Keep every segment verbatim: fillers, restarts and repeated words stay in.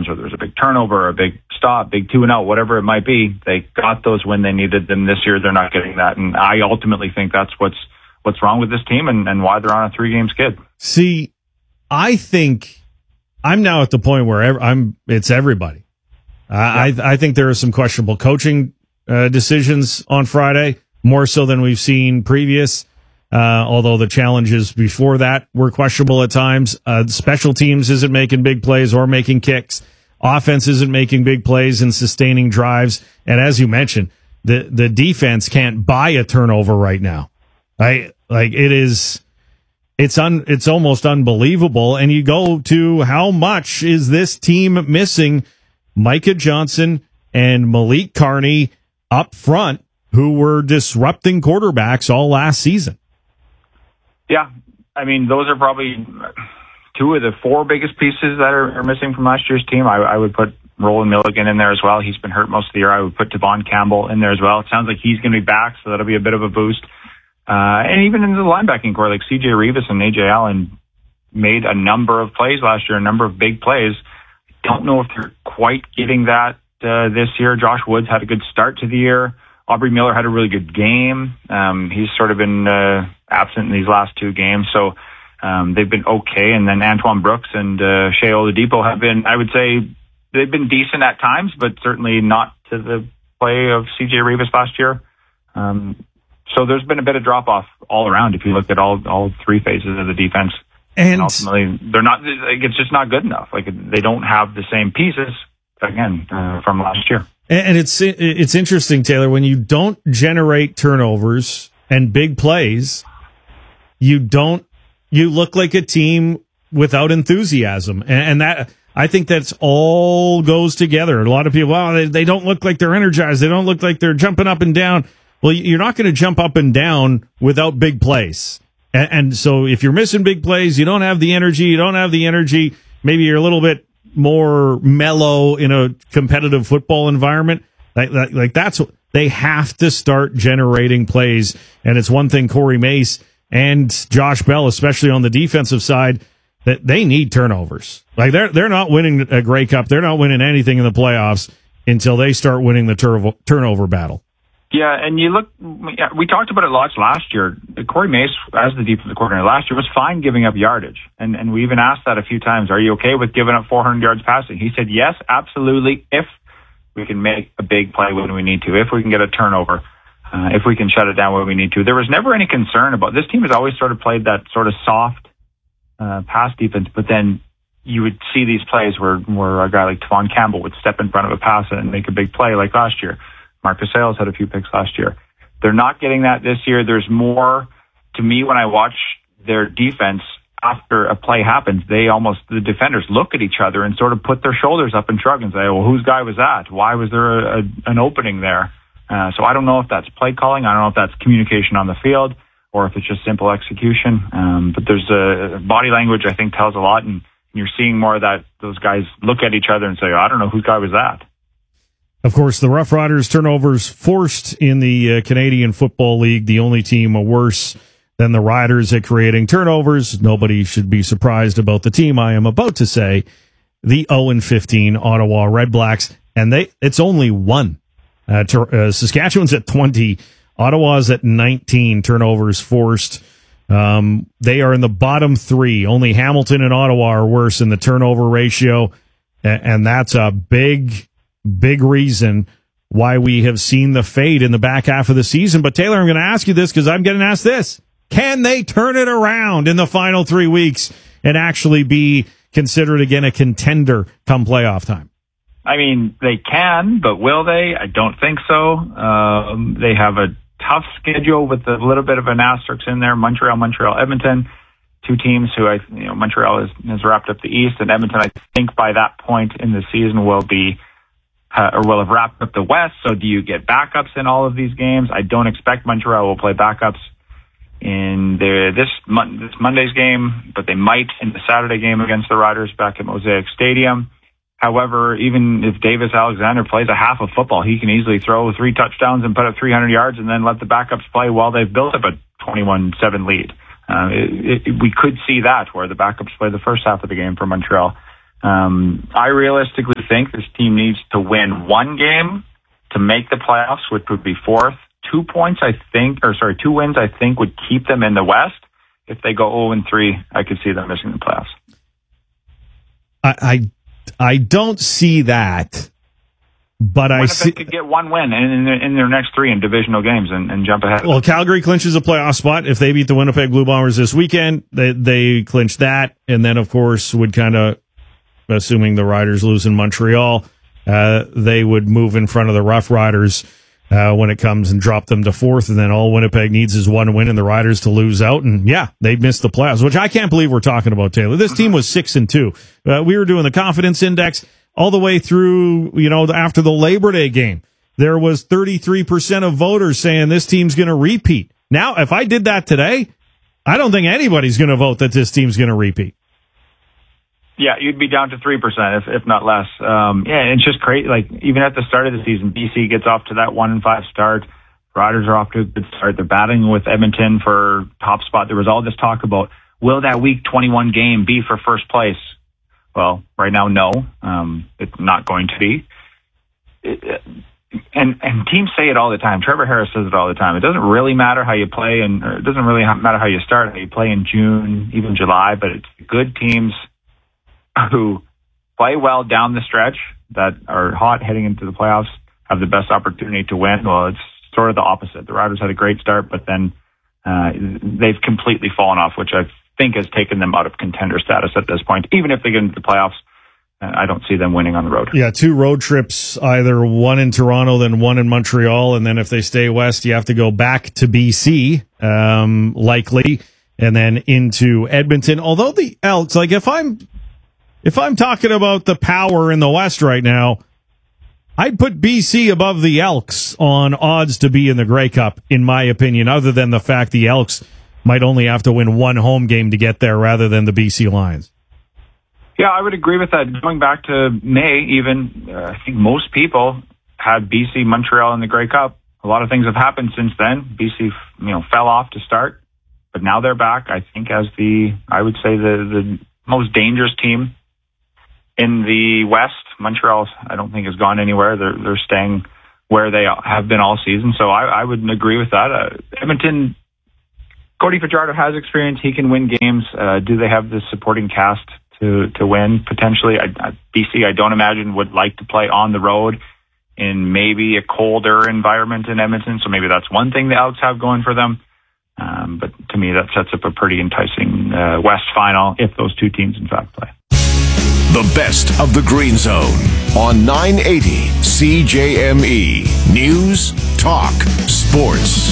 times, whether it was a big turnover, or a big stop, big two and out, whatever it might be. They got those when they needed them. This year, they're not getting that. And I ultimately think that's what's what's wrong with this team and, and why they're on a three-game skid. See, I think I'm now at the point where ev- I'm. It's everybody. I, Yeah. I I think there are some questionable coaching uh, decisions on Friday, more so than we've seen previous. Uh, although the challenges before that were questionable at times. Uh, special teams isn't making big plays or making kicks. Offense isn't making big plays and sustaining drives. And as you mentioned, the the defense can't buy a turnover right now. I like it is. It's un. It's almost unbelievable. And you go to how much is this team missing? Micah Johnson and Malik Carney up front, who were disrupting quarterbacks all last season. Yeah, I mean, those are probably two of the four biggest pieces that are, are missing from last year's team. I, I would put Roland Milligan in there as well. He's been hurt most of the year. I would put Devon Campbell in there as well. It sounds like he's going to be back, so that'll be a bit of a boost. Uh, and even in the linebacking core, like C J Rivas and A J Allen made a number of plays last year, a number of big plays. Don't know if they're quite getting that uh, this year. Josh Woods had a good start to the year. Aubrey Miller had a really good game. Um, he's sort of been uh, absent in these last two games, so um, they've been okay. And then Antoine Brooks and uh, Shea Oladipo have been, I would say, they've been decent at times, but certainly not to the play of C J Rivas last year. Um, so there's been a bit of drop-off all around if you look at all all three phases of the defense. And, and ultimately, they're not. Like, it's just not good enough. Like they don't have the same pieces again uh, from last year. And it's it's interesting, Taylor, when you don't generate turnovers and big plays, you don't you look like a team without enthusiasm, and, and that I think that's all goes together. A lot of people, oh, they, they don't look like they're energized. They don't look like they're jumping up and down. Well, you're not going to jump up and down without big plays, and, and so if you're missing big plays, you don't have the energy. You don't have the energy. Maybe you're a little bit more mellow in a competitive football environment. Like, like, like that's what they have to start generating plays. And it's one thing Corey Mace and Josh Bell, especially on the defensive side, that they need turnovers. Like they're, they're not winning a Grey Cup. They're not winning anything in the playoffs until they start winning the tur- turnover battle. Yeah, and you look, we talked about it lots last year. Corey Mace, as the defensive coordinator last year, was fine giving up yardage. And and we even asked that a few times. Are you okay with giving up four hundred yards passing? He said, yes, absolutely, if we can make a big play when we need to, if we can get a turnover, uh, if we can shut it down when we need to. There was never any concern about this team has always sort of played that sort of soft uh, pass defense, but then you would see these plays where, where a guy like Tavon Campbell would step in front of a pass and make a big play like last year. Marcus Sales had a few picks last year. They're not getting that this year. There's more, to me, when I watch their defense after a play happens, they almost, the defenders look at each other and sort of put their shoulders up and shrug and say, well, whose guy was that? Why was there a, a, an opening there? Uh, so I don't know if that's play calling. I don't know if that's communication on the field or if it's just simple execution. Um, but there's a body language, I think, tells a lot. And you're seeing more of that. Those guys look at each other and say, oh, I don't know whose guy was that. Of course, the Rough Riders turnovers forced in the uh, Canadian Football League, the only team worse than the Riders at creating turnovers. Nobody should be surprised about the team I am about to say, the oh and fifteen Ottawa Redblacks, and they it's only one. Uh, to, uh, Saskatchewan's at twenty, Ottawa's at nineteen turnovers forced. Um, they are in the bottom three. Only Hamilton and Ottawa are worse in the turnover ratio, and, and that's a big... big reason why we have seen the fade in the back half of the season. But Taylor, I'm going to ask you this because I'm getting asked this. Can they turn it around in the final three weeks and actually be considered again a contender come playoff time? I mean, they can, but will they? I don't think so. Um, they have a tough schedule with a little bit of an asterisk in there. Montreal, Montreal, Edmonton. Two teams who I, you know, Montreal has, has wrapped up the East, and Edmonton, I think by that point in the season will be Uh, or will have wrapped up the West. So do you get backups in all of these games? I don't expect Montreal will play backups in their, this, mon- this Monday's game, but they might in the Saturday game against the Riders back at Mosaic Stadium. However, even if Davis Alexander plays a half of football, he can easily throw three touchdowns and put up three hundred yards and then let the backups play while they've built up a twenty-one seven lead. Uh, it, it, we could see that where the backups play the first half of the game for Montreal. Um, I realistically think this team needs to win one game to make the playoffs, which would be fourth. Two points, I think, or sorry, two wins, I think, would keep them in the West. If they go oh and three, I could see them missing the playoffs. I I, I don't see that, but I see... Winnipeg could get one win in, in, their, in their next three in divisional games and, and jump ahead. Well, Calgary clinches a playoff spot. If they beat the Winnipeg Blue Bombers this weekend, they, they clinch that, and then, of course, would kind of, assuming the Riders lose in Montreal, uh, they would move in front of the Rough Riders Uh, when it comes and drop them to fourth, and then all Winnipeg needs is one win and the Riders to lose out, and yeah, they'd miss the playoffs, which I can't believe we're talking about, Taylor. This team was six and two. Uh, we were doing the confidence index all the way through, you know, after the Labor Day game. There was thirty-three percent of voters saying this team's going to repeat. Now, if I did that today, I don't think anybody's going to vote that this team's going to repeat. Yeah, you'd be down to three percent, if if not less. Um, yeah, it's just crazy. Like, even at the start of the season, B C gets off to that one and five start. Riders are off to a good start. They're battling with Edmonton for top spot. There was all this talk about, will that week twenty-one game be for first place? Well, right now, no. Um, it's not going to be. It, and and teams say it all the time. Trevor Harris says it all the time. It doesn't really matter how you play, and or it doesn't really matter how you start, how you play in June, even July, but it's good teams who play well down the stretch, that are hot heading into the playoffs, have the best opportunity to win. Well, it's sort of the opposite. The Riders had a great start, but then uh, they've completely fallen off, which I think has taken them out of contender status at this point. Even if they get into the playoffs, uh, I don't see them winning on the road. Yeah, two road trips, either one in Toronto, then one in Montreal, and then if they stay west, you have to go back to B C, um, likely, and then into Edmonton. Although the Elks, like if I'm If I'm talking about the power in the West right now, I'd put B C above the Elks on odds to be in the Grey Cup, in my opinion, other than the fact the Elks might only have to win one home game to get there rather than the B C Lions. Yeah, I would agree with that. Going back to May, even, uh, I think most people had B C, Montreal in the Grey Cup. A lot of things have happened since then. B C, you know, fell off to start, but now they're back, I think, as the, I would say, the, the most dangerous team in the West. Montreal, I don't think, has gone anywhere. They're they're staying where they have been all season. So I, I would agree with that. Uh, Edmonton, Cody Fajardo has experience. He can win games. Uh, do they have the supporting cast to to win? Potentially. I, I, B C, I don't imagine, would like to play on the road in maybe a colder environment in Edmonton. So maybe that's one thing the Elks have going for them. Um, but to me, that sets up a pretty enticing uh, West final if those two teams, in fact, play. The best of the Green Zone on nine eighty C J M E. News, talk, sports.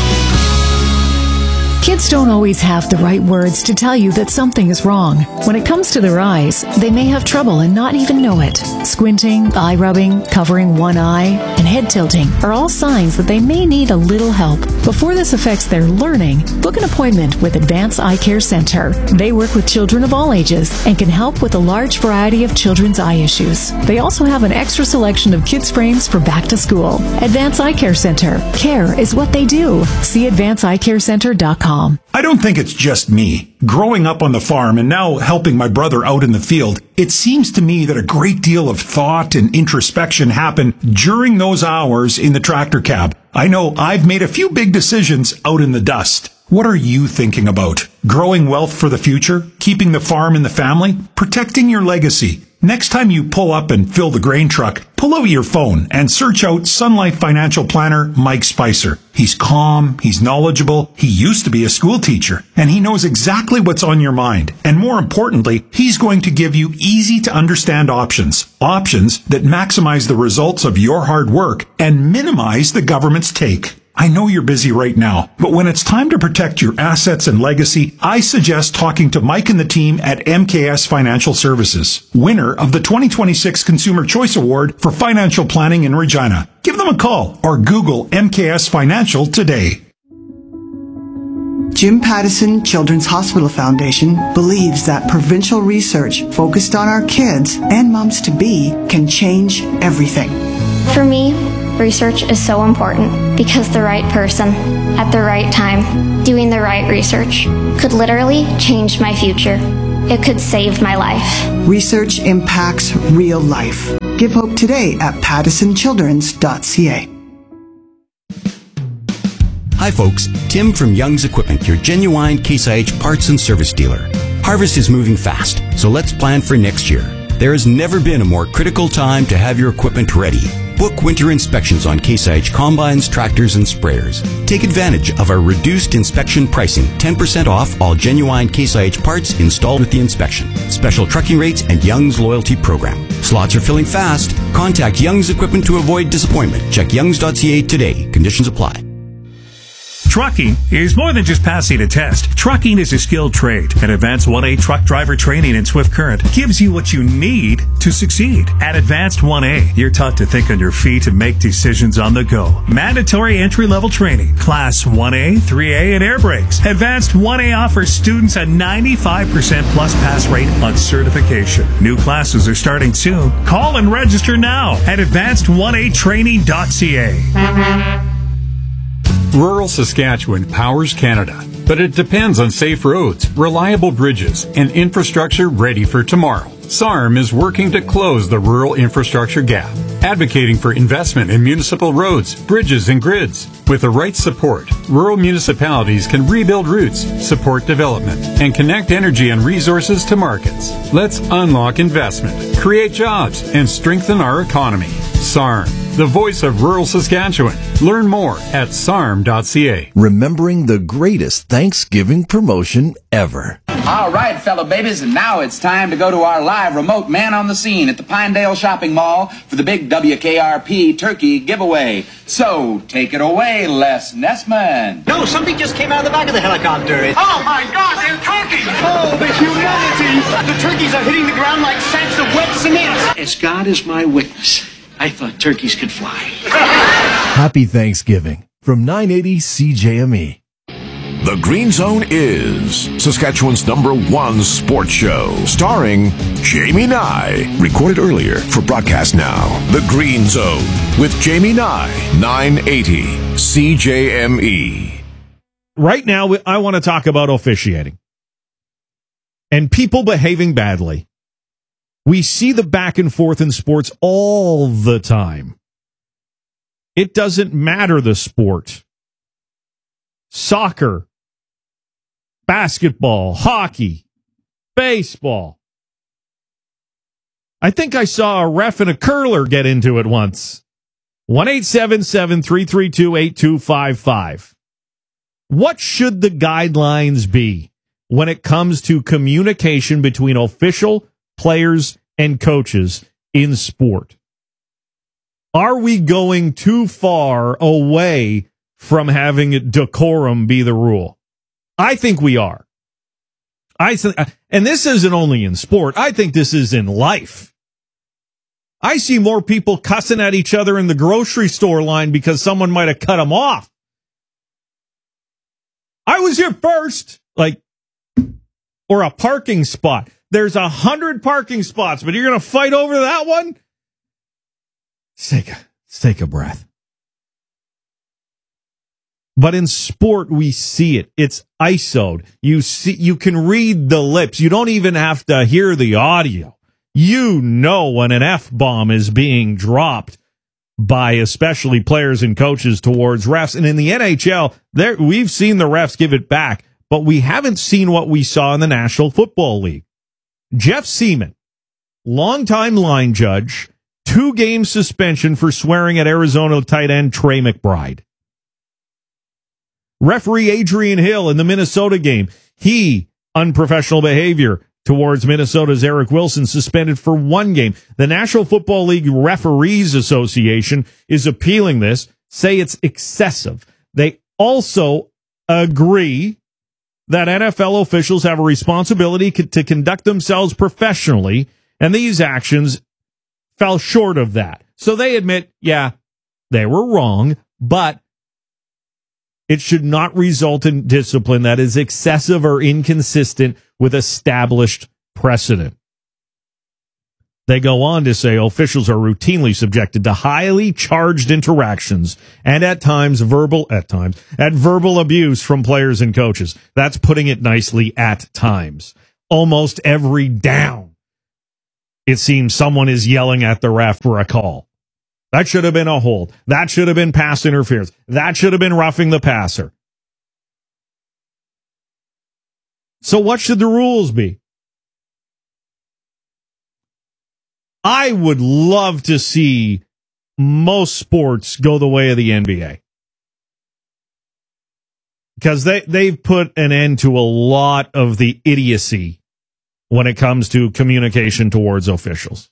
Kids don't always have the right words to tell you that something is wrong. When it comes to their eyes, they may have trouble and not even know it. Squinting, eye rubbing, covering one eye, and head tilting are all signs that they may need a little help. Before this affects their learning, book an appointment with Advance Eye Care Center. They work with children of all ages and can help with a large variety of children's eye issues. They also have an extra selection of kids' frames for back to school. Advance Eye Care Center. Care is what they do. See advance eye care center dot com. I don't think it's just me. Growing up on the farm and now helping my brother out in the field, it seems to me that a great deal of thought and introspection happen during those hours in the tractor cab. I know I've made a few big decisions out in the dust. What are you thinking about? Growing wealth for the future? Keeping the farm in the family? Protecting your legacy? Next time you pull up and fill the grain truck, pull out your phone and search out Sun Life Financial Planner Mike Spicer. He's calm, he's knowledgeable, he used to be a school teacher, and he knows exactly what's on your mind. And more importantly, he's going to give you easy to understand options. Options that maximize the results of your hard work and minimize the government's take. I know you're busy right now, but when it's time to protect your assets and legacy, I suggest talking to Mike and the team at M K S Financial Services, winner of the twenty twenty-six Consumer Choice Award for Financial Planning in Regina. Give them a call or Google M K S Financial today. Jim Pattison Children's Hospital Foundation believes that provincial research focused on our kids and moms-to-be can change everything. For me, research is so important because the right person at the right time doing the right research could literally change my future. It could save my life. Research impacts real life. Give hope today at pattison children's dot c a. Hi folks, Tim from Young's Equipment, your genuine Case I H parts and service dealer. Harvest is moving fast, so let's plan for next year. There has never been a more critical time to have your equipment ready. Book winter inspections on Case I H combines, tractors, and sprayers. Take advantage of our reduced inspection pricing, ten percent off all genuine Case I H parts installed with the inspection. Special trucking rates and Young's loyalty program. Slots are filling fast. Contact Young's Equipment to avoid disappointment. Check youngs dot c a today. Conditions apply. Trucking is more than just passing a test. Trucking is a skilled trade, and Advanced one A truck driver training in Swift Current gives you what you need to succeed. At Advanced one A, you're taught to think on your feet and make decisions on the go. Mandatory entry-level training, Class one A, three A, and air brakes. Advanced one A offers students a ninety-five percent plus pass rate on certification. New classes are starting soon. Call and register now at advanced one a training dot c a. Rural Saskatchewan powers Canada, but it depends on safe roads, reliable bridges, and infrastructure ready for tomorrow. S A R M is working to close the rural infrastructure gap, advocating for investment in municipal roads, bridges, and grids. With the right support, rural municipalities can rebuild routes, support development, and connect energy and resources to markets. Let's unlock investment, create jobs, and strengthen our economy. S A R M, the voice of rural Saskatchewan. Learn more at S A R M dot c a. Remembering the greatest Thanksgiving promotion ever. All right, fellow babies, and now it's time to go to our live remote man on the scene at the Pinedale Shopping Mall for the big W K R P turkey giveaway. So, take it away, Les Nessman. No, something just came out of the back of the helicopter. It... Oh, my God, they're turkeys! Oh, the humanity! The turkeys are hitting the ground like sacks of wet cement. As God is my witness, I thought turkeys could fly. Happy Thanksgiving from nine eighty C J M E. The Green Zone is Saskatchewan's number one sports show, starring Jamie Nye. Recorded earlier for broadcast now. The Green Zone with Jamie Nye, nine eighty C J M E. Right now, I want to talk about officiating and people behaving badly. We see the back and forth in sports all the time. It doesn't matter the sport. Soccer, basketball, hockey, baseball. I think I saw a ref and a curler get into it once. one eight seven seven, three three two, eight two five five. What should the guidelines be when it comes to communication between official, players, and coaches in sport? Are we going too far away from having decorum be the rule? I think we are. I th- and this isn't only in sport. I think this is in life. I see more people cussing at each other in the grocery store line because someone might have cut them off. I was here first, like, or a parking spot. There's a hundred parking spots, but you're going to fight over that one? Let's take a, let's take a breath. But in sport, we see it. It's I S O'd. You see, you can read the lips. You don't even have to hear the audio. You know when an F-bomb is being dropped by especially players and coaches towards refs. And in the N H L, there we've seen the refs give it back, but we haven't seen what we saw in the National Football League. Jeff Seaman, longtime line judge, two-game suspension for swearing at Arizona tight end Trey McBride. Referee Adrian Hill in the Minnesota game, he, unprofessional behavior towards Minnesota's Eric Wilson, suspended for one game. The National Football League Referees Association is appealing this, say it's excessive. They also agree that N F L officials have a responsibility to conduct themselves professionally, and these actions fell short of that. So they admit, yeah, they were wrong, but it should not result in discipline that is excessive or inconsistent with established precedent. They go on to say officials are routinely subjected to highly charged interactions and at times verbal, at times, at verbal abuse from players and coaches. That's putting it nicely, at times. Almost every down. it seems someone is yelling at the ref for a call. That should have been a hold. That should have been pass interference. That should have been roughing the passer. So what should the rules be? I would love to see most sports go the way of the N B A. Because they, they've put an end to a lot of the idiocy when it comes to communication towards officials.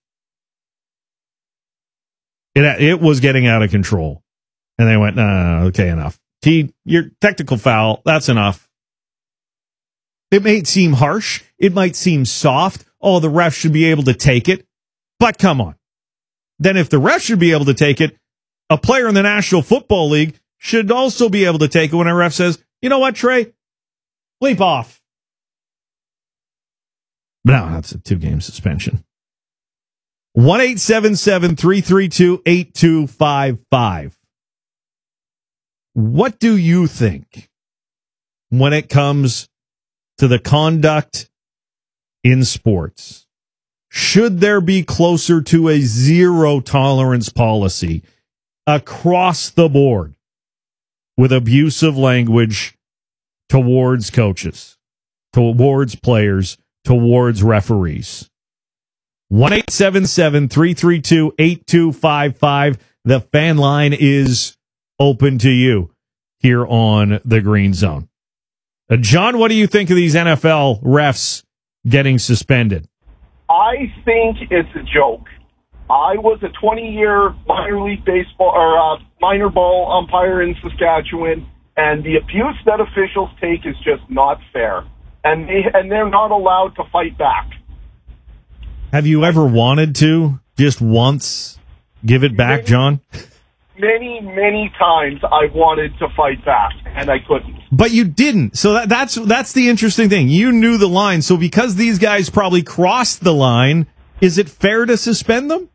It, it was getting out of control. And they went, no, no, no, okay, enough. T, your technical foul, that's enough. It may seem harsh. It might seem soft. Oh, the ref should be able to take it. But come on. Then if the ref should be able to take it, a player in the National Football League should also be able to take it when a ref says, you know what, Trey? Bleep off. No, that's a two-game suspension. one eight seven seven, three three two, eight two five five. What do you think when it comes to the conduct in sports? Should there be closer to a zero tolerance policy across the board with abusive language towards coaches, towards players, towards referees? one eight seven seven, three three two, eight two five five. The fan line is open to you here on the Green Zone. Uh, John, what do you think of these N F L refs getting suspended? I think it's a joke. I was a twenty-year minor league baseball or uh, minor ball umpire in Saskatchewan, and the abuse that officials take is just not fair, and they and they're not allowed to fight back. Have you ever wanted to just once give it back, many, John? Many, many times I wanted to fight back, and I couldn't. But you didn't. So that, that's that's the interesting thing. You knew the line. So because these guys probably crossed the line, is it fair to suspend them?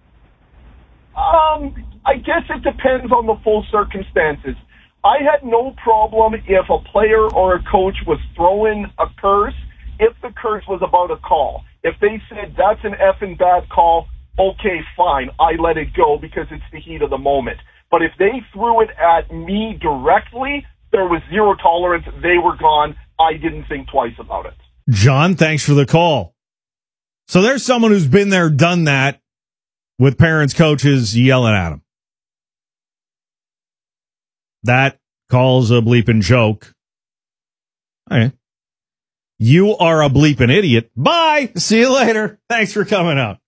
Um, I guess it depends on the full circumstances. I had no problem if a player or a coach was throwing a curse, if the curse was about a call. If they said, that's an effing bad call, okay, fine, I let it go because it's the heat of the moment. But if they threw it at me directly, there was zero tolerance. They were gone. I didn't think twice about it. John, thanks for the call. So there's someone who's been there, done that, with parents, coaches yelling at them. That calls a bleeping joke. All right. You are a bleeping idiot. Bye. See you later. Thanks for coming out.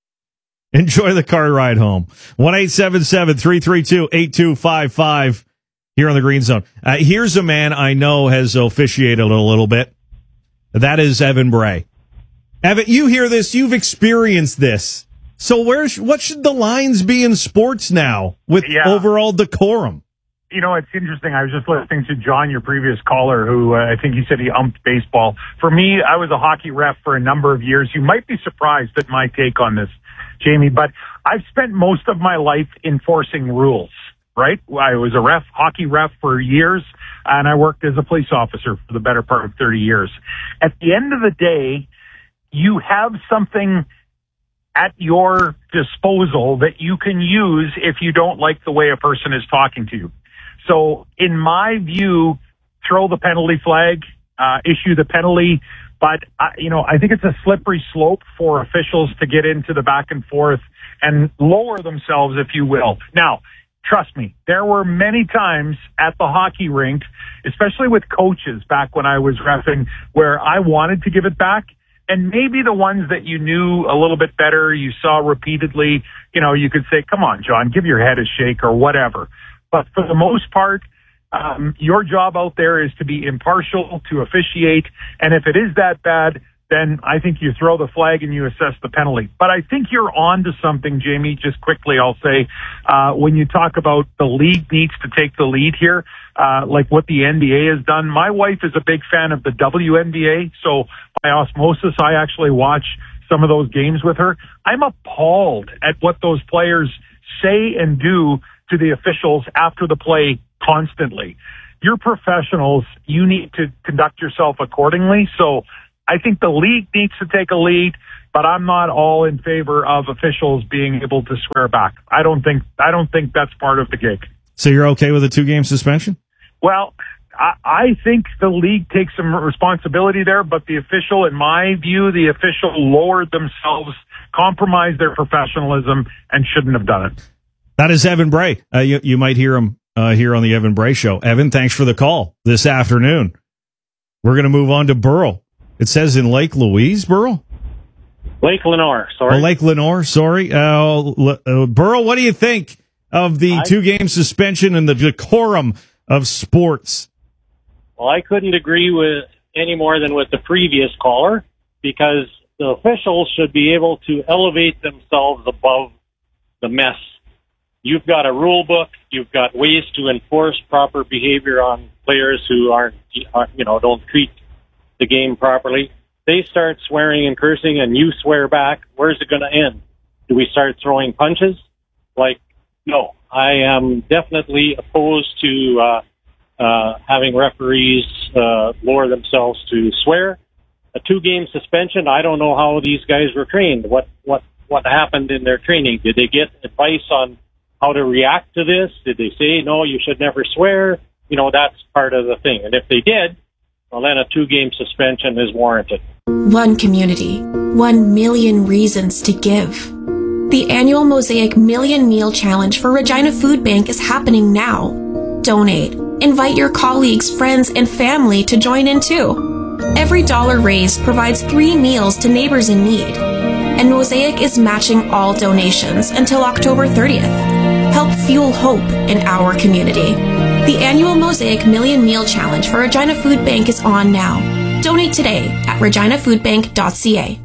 Enjoy the car ride home. one eight seven seven, three three two, eight two five five here on the Green Zone. Uh, here's a man I know has officiated a little bit. That is Evan Bray. Evan, you hear this. You've experienced this. So where, what should the lines be in sports now with yeah. overall decorum? You know, it's interesting. I was just listening to John, your previous caller, who uh, I think he said he umped baseball. For me, I was a hockey ref for a number of years. You might be surprised at my take on this, Jamie, but I've spent most of my life enforcing rules, right? I was a ref, hockey ref for years, and I worked as a police officer for the better part of thirty years. At the end of the day, you have something at your disposal that you can use if you don't like the way a person is talking to you. So in my view, throw the penalty flag, uh, issue the penalty. But, uh, you know, I think it's a slippery slope for officials to get into the back and forth and lower themselves, if you will. Now, trust me, there were many times at the hockey rink, especially with coaches back when I was reffing, where I wanted to give it back. And maybe the ones that you knew a little bit better, you saw repeatedly, you know, you could say, come on, John, give your head a shake or whatever. But for the most part, um, your job out there is to be impartial, to officiate. And if it is that bad, then I think you throw the flag and you assess the penalty. But I think you're on to something, Jamie. Just quickly, I'll say, uh, when you talk about the league needs to take the lead here, uh, like what the N B A has done. My wife is a big fan of the W N B A. So by osmosis, I actually watch some of those games with her. I'm appalled at what those players say and do to the officials after the play constantly. You're professionals. You need to conduct yourself accordingly. So I think the league needs to take a lead, but I'm not all in favor of officials being able to swear back. I don't think I don't think that's part of the gig. So you're okay with a two-game suspension? Well, I, I think the league takes some responsibility there, but the official, in my view, the official lowered themselves, compromised their professionalism, and shouldn't have done it. That is Evan Bray. Uh, you, you might hear him uh, here on the Evan Bray Show. Evan, thanks for the call this afternoon. We're going to move on to Burrell. It says in Lake Louise, Burrell? Lake Lenore, sorry. Oh, Lake Lenore, sorry. Uh, uh, Burrell, what do you think of the I, two-game suspension and the decorum of sports? Well, I couldn't agree with any more than with the previous caller, because the officials should be able to elevate themselves above the mess. You've got a rule book. You've got ways to enforce proper behavior on players who aren't, you know, don't treat the game properly. They start swearing and cursing and you swear back. Where's it going to end? Do we start throwing punches? Like, no, I am definitely opposed to uh, uh, having referees uh, lower themselves to swear. A two-game suspension, I don't know how these guys were trained. What, what, what happened in their training? Did they get advice on how to react to this? Did they say, no, you should never swear? You know, that's part of the thing. And if they did, well, then a two-game suspension is warranted. One community, one million reasons to give. The annual Mosaic Million Meal Challenge for Regina Food Bank is happening now. Donate. Invite your colleagues, friends, and family to join in too. Every dollar raised provides three meals to neighbors in need. And Mosaic is matching all donations until October thirtieth. Help fuel hope in our community. The annual Mosaic Million Meal Challenge for Regina Food Bank is on now. Donate today at regina food bank dot c a.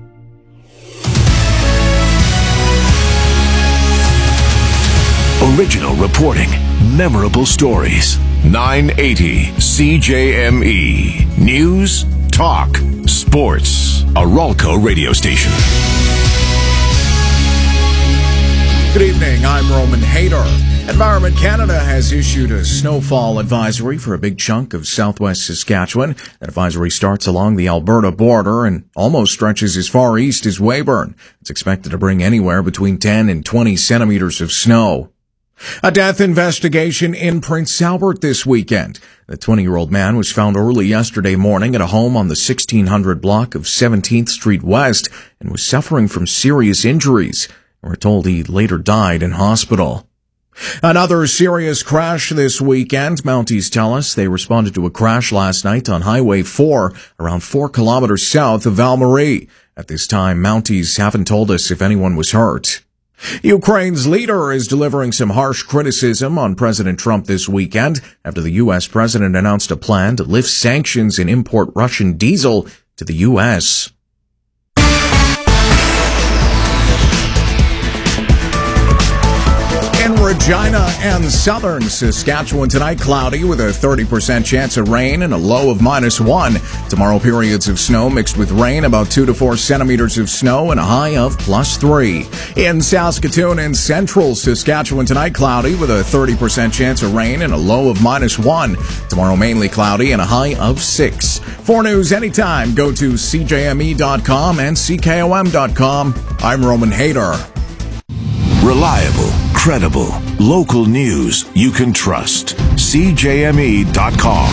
Original reporting, memorable stories. nine eighty C J M E. News, talk, sports. A Ralco radio station. Good evening, I'm Roman Hayter. Environment Canada has issued a snowfall advisory for a big chunk of southwest Saskatchewan. That advisory starts along the Alberta border and almost stretches as far east as Weyburn. It's expected to bring anywhere between ten and twenty centimeters of snow. A death investigation in Prince Albert this weekend. The twenty-year-old man was found early yesterday morning at a home on the sixteen hundred block of seventeenth Street West and was suffering from serious injuries. We're told he later died in hospital. Another serious crash this weekend. Mounties tell us they responded to a crash last night on Highway four, around four kilometers south of Val-Marie. At this time, Mounties haven't told us if anyone was hurt. Ukraine's leader is delivering some harsh criticism on President Trump this weekend after the U S president announced a plan to lift sanctions and import Russian diesel to the U S In Regina and southern Saskatchewan tonight, cloudy with a thirty percent chance of rain and a low of minus one. Tomorrow, periods of snow mixed with rain, about two to four centimeters of snow and a high of plus three. In Saskatoon and central Saskatchewan tonight, cloudy with a thirty percent chance of rain and a low of minus one. Tomorrow, mainly cloudy and a high of six. For news anytime, go to C J M E dot com and C K O M dot com. I'm Roman Hayter. Reliable, credible, local news you can trust. C J M E dot com.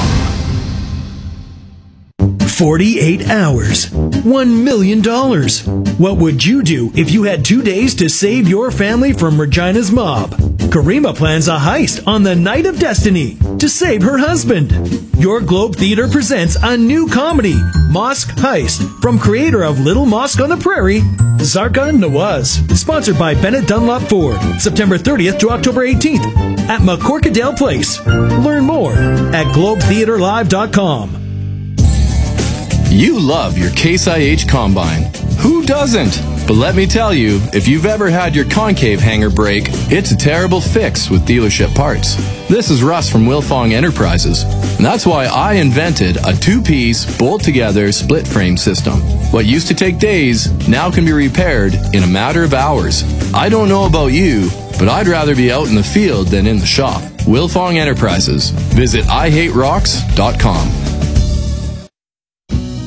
forty-eight hours. one million dollars. What would you do if you had two days to save your family from Regina's mob? Karima plans a heist on the Night of Destiny to save her husband. Your Globe Theater presents a new comedy, Mosque Heist, from creator of Little Mosque on the Prairie, Zarka Nawaz. Sponsored by Bennett Dunlop Ford. September thirtieth to October eighteenth at McCorkadale Place. Learn more at globe theater live dot com. You love your Case I H Combine. Who doesn't? But let me tell you, if you've ever had your concave hanger break, it's a terrible fix with dealership parts. This is Russ from Wilfong Enterprises. And that's why I invented a two-piece, bolt-together, split-frame system. What used to take days now can be repaired in a matter of hours. I don't know about you, but I'd rather be out in the field than in the shop. Wilfong Enterprises. Visit I hate rocks dot com.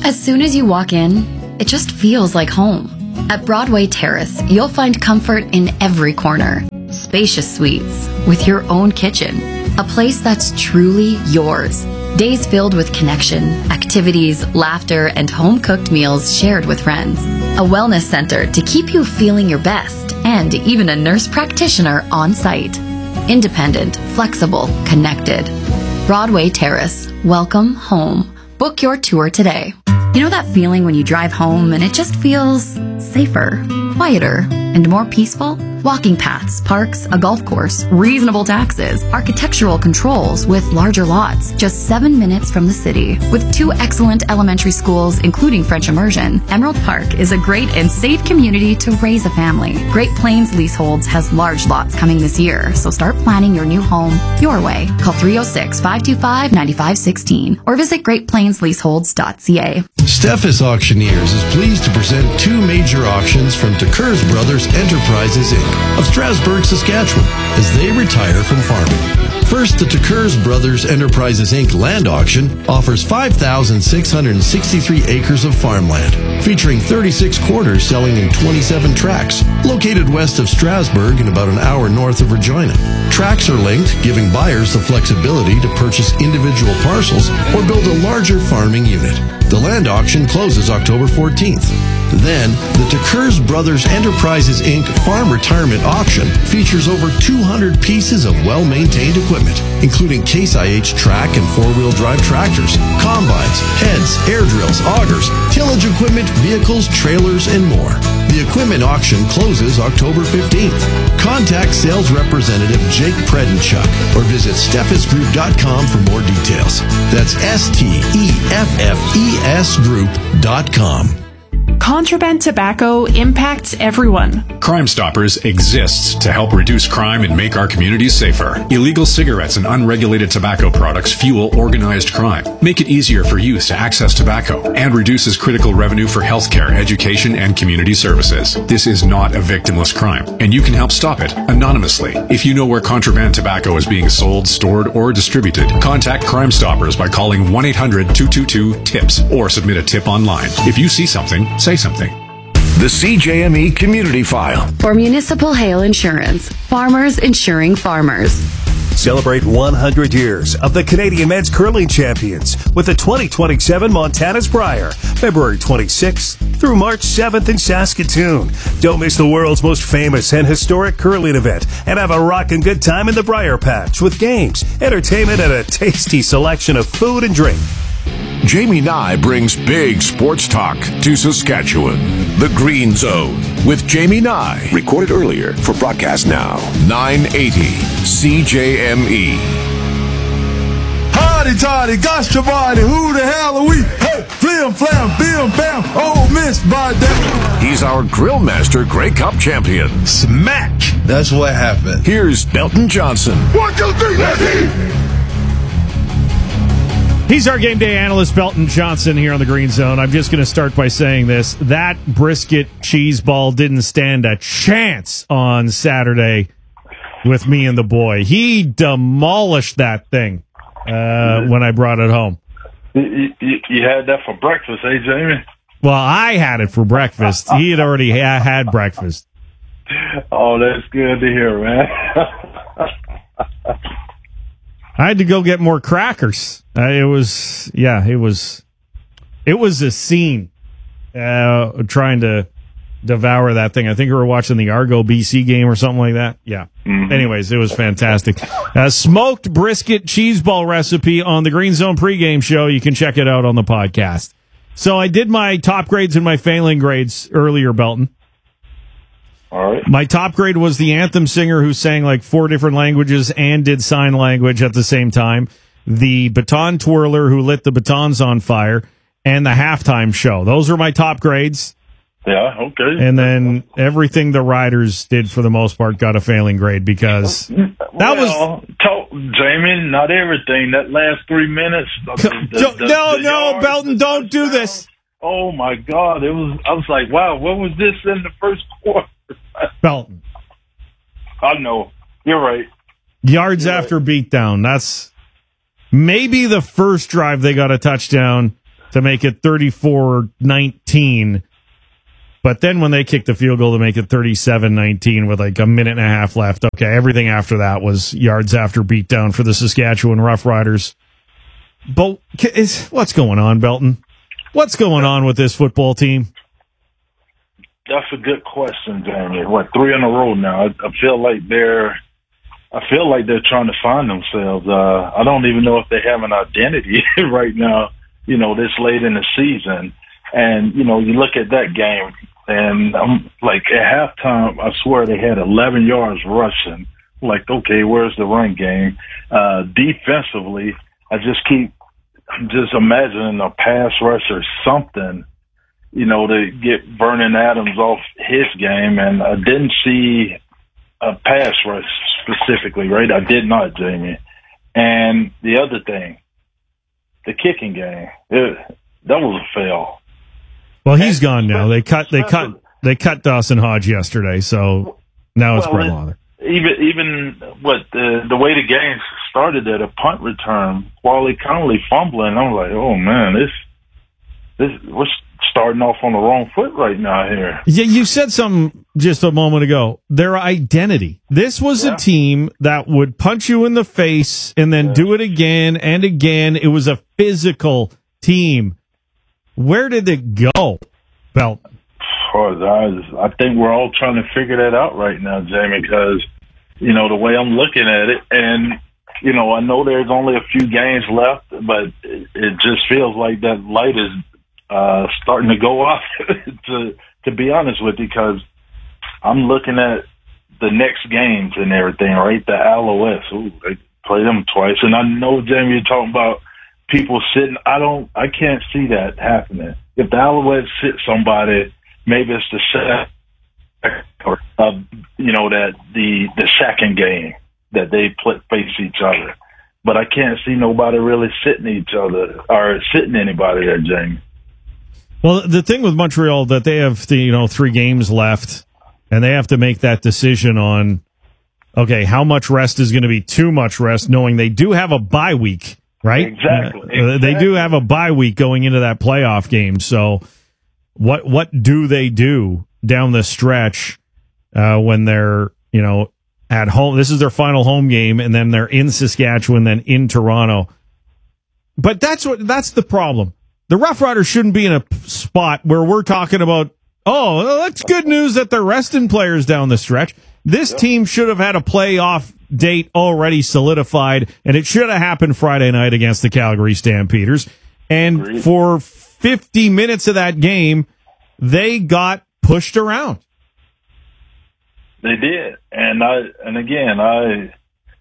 As soon as you walk in, it just feels like home. At Broadway Terrace, you'll find comfort in every corner. Spacious suites with your own kitchen. A place that's truly yours. Days filled with connection, activities, laughter, and home-cooked meals shared with friends. A wellness center to keep you feeling your best, and even a nurse practitioner on site. Independent, flexible, connected. Broadway Terrace. Welcome home. Book your tour today. You know that feeling when you drive home and it just feels safer, quieter, and more peaceful? Walking paths, parks, a golf course, reasonable taxes, architectural controls with larger lots, just seven minutes from the city. With two excellent elementary schools, including French immersion, Emerald Park is a great and safe community to raise a family. Great Plains Leaseholds has large lots coming this year, so start planning your new home your way. Call three oh six, five two five, nine five one six or visit great plains leaseholds dot c a. Steffes Auctioneers is pleased to present two major auctions from Tekers Brothers Enterprises, Incorporated of Strasbourg, Saskatchewan, as they retire from farming. First, the Tekers Brothers Enterprises, Incorporated land auction offers five thousand six hundred sixty-three acres of farmland, featuring thirty-six quarters selling in twenty-seven tracts, located west of Strasbourg and about an hour north of Regina. Tracts are linked, giving buyers the flexibility to purchase individual parcels or build a larger farming unit. The land auction closes October fourteenth. Then, the Tekers Brothers Enterprises, Incorporated Farm Retirement Auction features over two hundred pieces of well-maintained equipment, including Case I H track and four-wheel drive tractors, combines, heads, air drills, augers, tillage equipment, vehicles, trailers, and more. The equipment auction closes October fifteenth. Contact sales representative Jake Predenchuk or visit steffes group dot com for more details. That's S T E F F E S group dot com. Contraband tobacco impacts everyone. Crime Stoppers exists to help reduce crime and make our communities safer. Illegal cigarettes and unregulated tobacco products fuel organized crime, make it easier for youth to access tobacco, and reduces critical revenue for healthcare, education, and community services. This is not a victimless crime, and you can help stop it anonymously. If you know where contraband tobacco is being sold, stored, or distributed, contact Crime Stoppers by calling one eight hundred two two two TIPS or submit a tip online. If you see something, say something. The C J M E Community File. For Municipal Hail Insurance, farmers insuring farmers. Celebrate one hundred years of the Canadian Men's Curling Champions with the twenty twenty-seven Montana's Brier, February twenty-sixth through March seventh in Saskatoon. Don't miss the world's most famous and historic curling event and have a rockin' good time in the Brier Patch with games, entertainment, and a tasty selection of food and drink. Jamie Nye brings big sports talk to Saskatchewan. The Green Zone with Jamie Nye. Recorded earlier for broadcast now. nine eighty C J M E. Howdy, toddy, gosh, your body, who the hell are we? Hey, flim, flam, bim, bam, oh, miss, by that. He's our grill master, Grey Cup champion. Smack! That's what happened. Here's Belton Johnson. One, two, three, let's eat! He's our game day analyst, Belton Johnson, here on the Green Zone. I'm just going to start by saying this. That brisket cheese ball didn't stand a chance on Saturday with me and the boy. He demolished that thing uh, when I brought it home. You, you, you had that for breakfast, eh, Jamie? Well, I had it for breakfast. He had already ha- had breakfast. Oh, that's good to hear, man. I had to go get more crackers. Uh, it was, yeah, it was, it was a scene uh, trying to devour that thing. I think we were watching the Argo B C game or something like that. Yeah. Mm-hmm. Anyways, it was fantastic. Uh, smoked brisket cheese ball recipe on the Green Zone pregame show. You can check it out on the podcast. So I did my top grades and my failing grades earlier, Belton. All right. My top grade was the anthem singer who sang like four different languages and did sign language at the same time, the baton twirler who lit the batons on fire, and the halftime show. Those were my top grades. Yeah, okay. And then everything the riders did for the most part got a failing grade because that well, was... To- Jamie, not everything. That last three minutes... The, the, the, no, the no, yards, Belton, don't do this. Oh, my God. It was. I was like, wow, what was this in the first quarter? Belton. I know. You're right. Yards You're after right. beatdown. That's maybe the first drive they got a touchdown to make it thirty-four nineteen. But then when they kicked the field goal to make it thirty-seven nineteen with like a minute and a half left, okay, everything after that was yards after beatdown for the Saskatchewan Roughriders. But is, what's going on, Belton? What's going on with this football team? That's a good question, Jamie. What, three in a row now? I, I feel like they're, I feel like they're trying to find themselves. Uh, I don't even know if they have an identity right now, you know, this late in the season. And, you know, you look at that game, and I'm like, at halftime, I swear they had eleven yards rushing. Like, okay, where's the run game? Uh, defensively, I just keep, I'm just imagining a pass rush or something, you know, to get Vernon Adams off his game. And I didn't see a pass rush specifically, right? I did not, Jamie. And the other thing, the kicking game, it, that was a fail. Well, he's gone now. They cut, they cut, they cut Dawson Hodge yesterday, so now it's well, Brett Lawler. Even, even what the the way the game started at a punt return, Wally Connolly fumbling, I'm like, oh man, this this we're starting off on the wrong foot right now here. Yeah, you said something just a moment ago. Their identity. This was yeah. a team that would punch you in the face and then yeah. do it again and again. It was a physical team. Where did it go, Belt? I think we're all trying to figure that out right now, Jamie, because, you know, the way I'm looking at it, and, you know, I know there's only a few games left, but it just feels like that light is uh, starting to go off, to to be honest with you, because I'm looking at the next games and everything, right? The Alouettes, ooh, they play them twice. And I know, Jamie, you're talking about people sitting. I don't, I can't see that happening. If the Alouettes sit somebody, maybe it's the second, or uh, you know, that the the second game that they play, face each other. But I can't see nobody really sitting each other or sitting anybody there, Jamie. Well, the thing with Montreal that they have, the, you know, three games left, and they have to make that decision on, okay, how much rest is going to be too much rest, knowing they do have a bye week, right? Exactly. Uh, exactly. They do have a bye week going into that playoff game, so. What what do they do down the stretch uh, when they're, you know, at home? This is their final home game, and then they're in Saskatchewan, then in Toronto. But that's what that's the problem. The Rough Riders shouldn't be in a spot where we're talking about, oh, that's good news that they're resting players down the stretch. This yep. team should have had a playoff date already solidified, and it should have happened Friday night against the Calgary Stampeders. And Agreed. for fifty minutes of that game, they got pushed around. They did. And I, and again, I,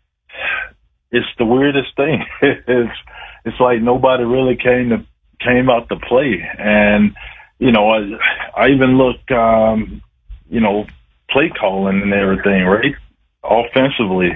it's the weirdest thing. it's, it's like nobody really came to, came out to play. And, you know, I, I even look, um, you know, play calling and everything, right? Offensively,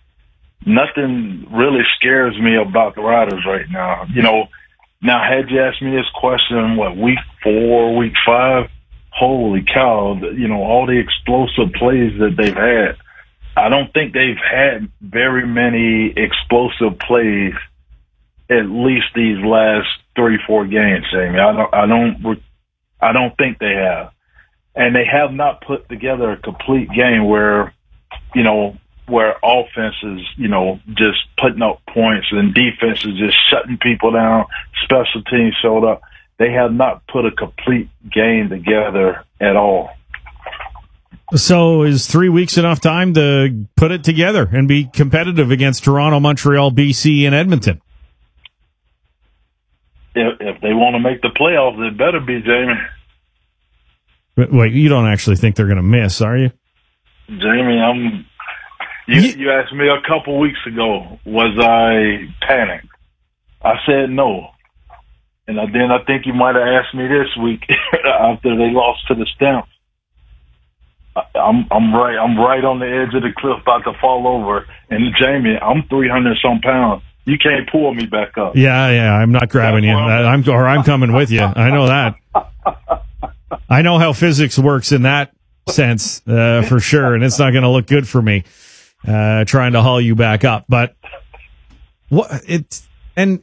nothing really scares me about the Riders right now. You know, now, had you asked me this question, what, week four, week five, holy cow, you know, all the explosive plays that they've had. I don't think they've had very many explosive plays, at least these last three, four games, Jamie. I don't, I don't, I don't think they have. And they have not put together a complete game where, you know, where offense is, you know, just putting up points and defense is just shutting people down, special teams showed up. They have not put a complete game together at all. So is three weeks enough time to put it together and be competitive against Toronto, Montreal, B C, and Edmonton? If, if they want to make the playoffs, it better be, Jamie. Wait, you don't actually think they're going to miss, are you? Jamie, I'm... You, you asked me a couple weeks ago, was I panicked? I said no. And then I think you might have asked me this week after they lost to the Stamps. I'm I'm right I'm right on the edge of the cliff, about to fall over. And Jamie, I'm three hundred some pounds. You can't pull me back up. Yeah, yeah, I'm not grabbing you. I'm or I'm coming with you. I know that. I know how physics works in that sense uh, for sure, and it's not going to look good for me. Uh, trying to haul you back up, but what it's and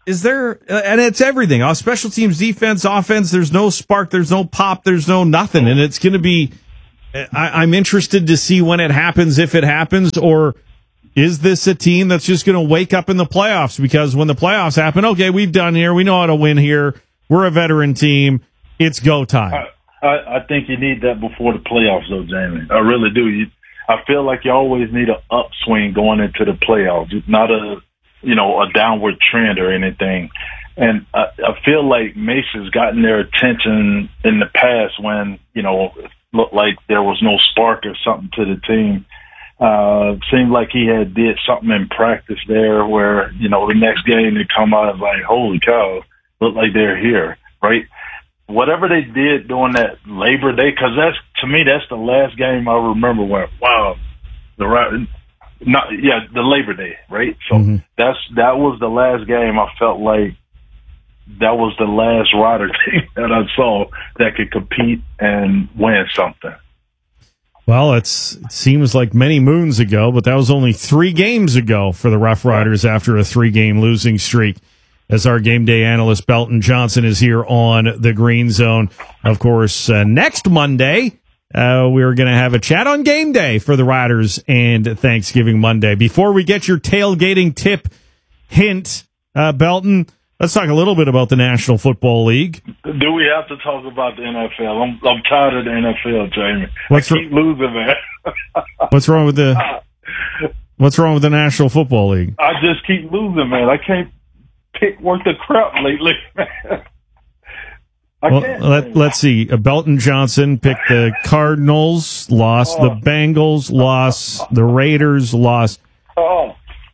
is there, and it's everything, uh, special teams, defense, offense, there's no spark, there's no pop, there's no nothing. And it's going to be, I, I'm interested to see when it happens, if it happens, or is this a team that's just going to wake up in the playoffs? Because when the playoffs happen, okay, we've done here, we know how to win here, we're a veteran team, it's go time. I, I, I think you need that before the playoffs, though, Jamie. I really do. You, I feel like you always need an upswing going into the playoffs. It's not a, you know, a downward trend or anything. And I, I feel like Mason's gotten their attention in the past when, you know, it looked like there was no spark or something to the team. Uh, seemed like he had did something in practice there where, you know, the next game they come out and like, holy cow, look like they're here, right? Whatever they did during that Labor Day, because that's, to me, that's the last game I remember where, wow, the right. Not yeah, the Labor Day, right? So mm-hmm. that's that was the last game I felt like that was the last Rider team that I saw that could compete and win something. Well, it's, it seems like many moons ago, but that was only three games ago for the Rough Riders after a three-game losing streak. As our game day analyst Belton Johnson is here on the Green Zone. Of course, uh, next Monday, Uh, we're going to have a chat on game day for the Riders and Thanksgiving Monday. Before we get your tailgating tip hint, uh, Belton, let's talk a little bit about the National Football League. Do we have to talk about the N F L? I'm, I'm tired of the N F L, Jamie. What's I keep r- losing, man. What's wrong with the What's wrong with the National Football League? I just keep losing, man. I can't pick worth the crap lately, man. Well, let, let's see. Belton Johnson picked the Cardinals, lost oh. the Bengals, lost the Raiders, lost. Oh.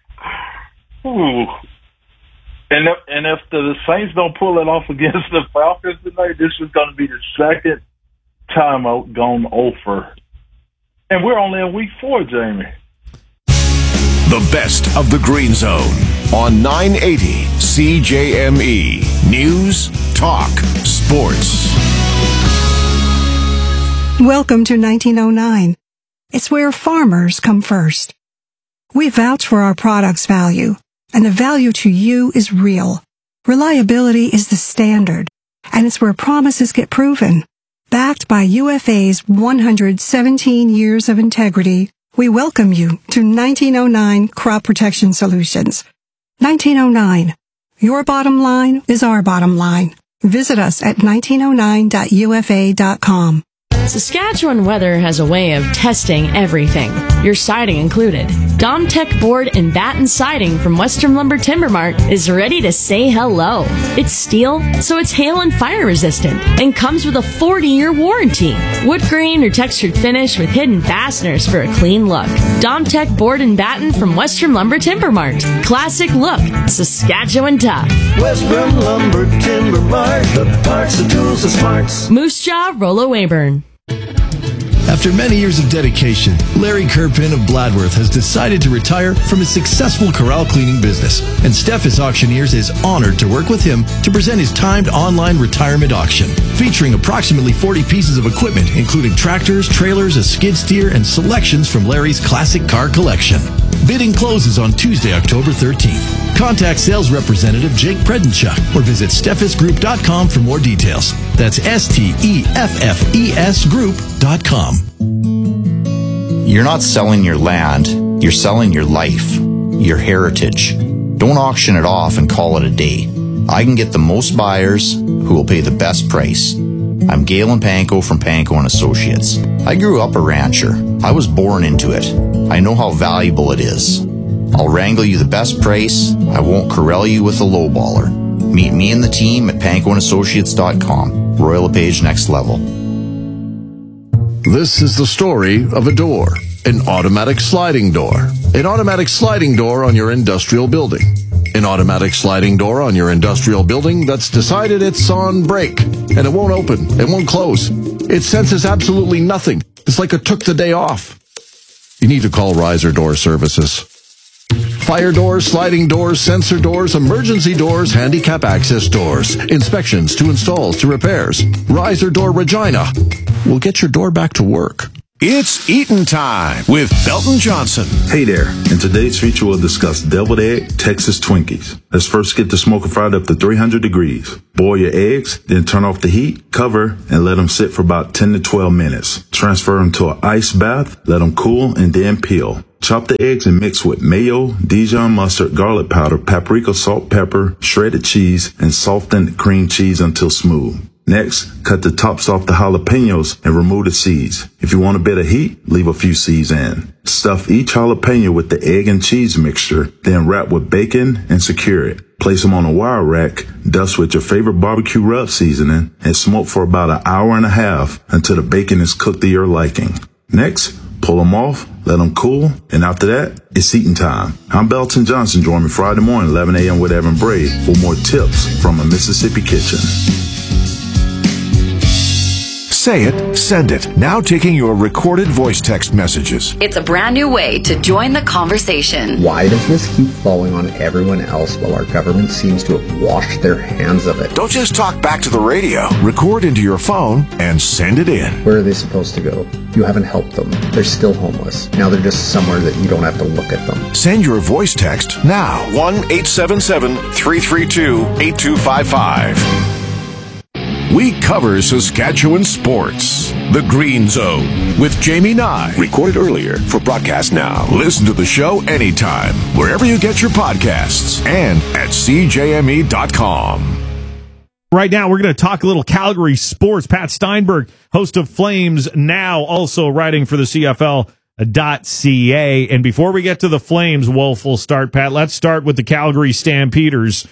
Ooh. And if, and if the Saints don't pull it off against the Falcons tonight, this is going to be the second time I've gone over. And we're only in week four, Jamie. The best of the Green Zone on nine eighty C J M E. News, talk, sports. Welcome to nineteen oh nine. It's where farmers come first. We vouch for our product's value, and the value to you is real. Reliability is the standard, and it's where promises get proven. Backed by U F A's one hundred seventeen years of integrity, we welcome you to nineteen oh nine Crop Protection Solutions. nineteen oh nine. Your bottom line is our bottom line. Visit us at nineteen oh nine dot U F A dot com. Saskatchewan Weather has a way of testing everything, your siding included. Domtech Board and Batten Siding from Western Lumber Timber Mart is ready to say hello. It's steel, so it's hail and fire resistant, and comes with a forty-year warranty. Wood grain or textured finish with hidden fasteners for a clean look. Domtech Board and Batten from Western Lumber Timber Mart. Classic look, Saskatchewan tough. Western Lumber Timber Mart, the parts, the tools, the smarts. Moose Jaw, Rollo Weyburn. After many years of dedication, Larry Kerpin of Bladworth has decided to retire from his successful corral cleaning business, and Steffes Auctioneers is honored to work with him to present his timed online retirement auction, featuring approximately forty pieces of equipment, including tractors, trailers, a skid steer, and selections from Larry's classic car collection. Bidding closes on Tuesday, October thirteenth. Contact sales representative Jake Predenchuk or visit steffes group dot com for more details. That's S T E F F E S group dot com. You're not selling your land, you're selling your life, your heritage. Don't auction it off and call it a day. I can get the most buyers who will pay the best price. I'm Galen Panko from Panko and Associates. I grew up a rancher. I was born into it. I know how valuable it is. I'll wrangle you the best price. I won't corral you with a lowballer. Meet me and the team at panko and associates dot com. Royal LePage Next Level. This is the story of a door, an automatic sliding door. An automatic sliding door on your industrial building. An automatic sliding door on your industrial building that's decided it's on break, and it won't open, it won't close. It senses absolutely nothing. It's like it took the day off. You need to call Riser Door Services. Fire doors, sliding doors, sensor doors, emergency doors, handicap access doors, inspections to installs to repairs. Riser Door Regina will get your door back to work. It's eating time with Belton Johnson. Hey there. In today's feature, we'll discuss deviled egg Texas Twinkies. Let's first get the smoker fried up to three hundred degrees. Boil your eggs, then turn off the heat, cover, and let them sit for about ten to twelve minutes. Transfer them to an ice bath, let them cool, and then peel. Chop the eggs and mix with mayo, Dijon mustard, garlic powder, paprika, salt, pepper, shredded cheese, and softened cream cheese until smooth. Next, cut the tops off the jalapenos and remove the seeds. If you want a bit of heat, leave a few seeds in. Stuff each jalapeno with the egg and cheese mixture, then wrap with bacon and secure it. Place them on a wire rack, dust with your favorite barbecue rub seasoning, and smoke for about an hour and a half until the bacon is cooked to your liking. Next, pull them off, let them cool, and after that, it's eating time. I'm Belton Johnson. Join me Friday morning, eleven a.m. with Evan Bray for more tips from a Mississippi kitchen. Say it, send it. Now taking your recorded voice text messages. It's a brand new way to join the conversation. Why does this keep falling on everyone else while our government seems to have washed their hands of it? Don't just talk back to the radio. Record into your phone and send it in. Where are they supposed to go? You haven't helped them. They're still homeless. Now they're just somewhere that you don't have to look at them. Send your voice text now. one eight seven seven, three three two, eight two five five. We cover Saskatchewan sports. The Green Zone with Jamie Nye. Recorded earlier for broadcast now. Listen to the show anytime, wherever you get your podcasts and at C J M E dot com. Right now, we're going to talk a little Calgary sports. Pat Steinberg, host of Flames Now, also writing for the C F L dot C A. And before we get to the Flames, Wolf will start, Pat, let's start with the Calgary Stampeders.